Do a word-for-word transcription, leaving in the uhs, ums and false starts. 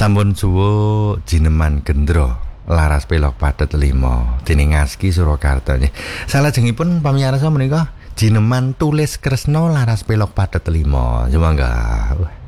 Sampun suwo jineman gendro laras pelok padet lima dening Ngaski Surakarta nggih. Salajengipun pamirsa menika jineman tulis Kresna laras pelok padet lima. Semangga.